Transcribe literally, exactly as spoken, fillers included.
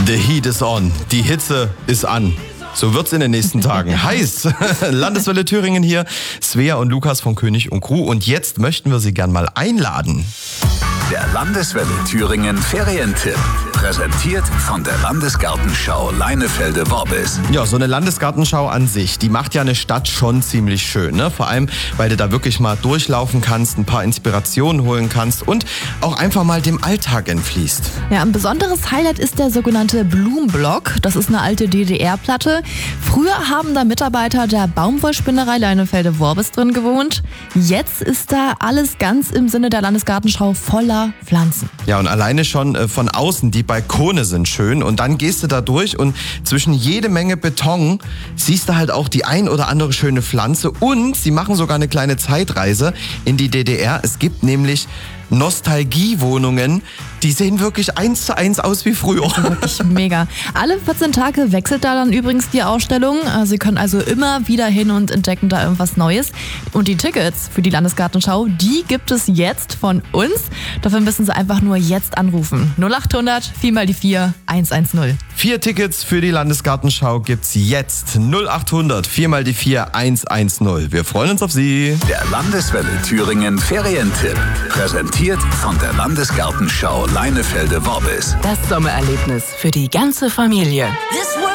The heat is on. Die Hitze ist an. So wird's in den nächsten Tagen. Heiß. Landeswelle Thüringen hier. Svea und Lukas von König und Crew. Und jetzt möchten wir Sie gern mal einladen. Der Landeswelle Thüringen Ferientipp. Präsentiert von der Landesgartenschau Leinefelde-Worbis. Ja, so eine Landesgartenschau an sich, die macht ja eine Stadt schon ziemlich schön, ne? Vor allem, weil du da wirklich mal durchlaufen kannst, ein paar Inspirationen holen kannst und auch einfach mal dem Alltag entfließt. Ja, ein besonderes Highlight ist der sogenannte Blumenblock. Das ist eine alte D D R-Platte. Früher haben da Mitarbeiter der Baumwollspinnerei Leinefelde-Worbis drin gewohnt. Jetzt ist da alles ganz im Sinne der Landesgartenschau voller Pflanzen. Ja, und alleine schon äh, von außen, die Balkone sind schön und dann gehst du da durch und zwischen jede Menge Beton siehst du halt auch die ein oder andere schöne Pflanze und sie machen sogar eine kleine Zeitreise in die D D R. Es gibt nämlich Nostalgiewohnungen, die sehen wirklich eins zu eins aus wie früher. Wirklich mega. Alle vierzehn Tage wechselt da dann übrigens die Ausstellung. Sie können also immer wieder hin und entdecken da irgendwas Neues. Und die Tickets für die Landesgartenschau, die gibt es jetzt von uns. Dafür müssen Sie einfach nur jetzt anrufen. null acht hundert vier mal die vier eins eins null. Vier Tickets für die Landesgartenschau gibt's jetzt. null acht hundert vier mal die vier eins eins null. Wir freuen uns auf Sie. Der Landeswelle Thüringen Ferientipp. Präsentiert von der Landesgartenschau Leinefelde-Worbis. Das Sommererlebnis für die ganze Familie. This world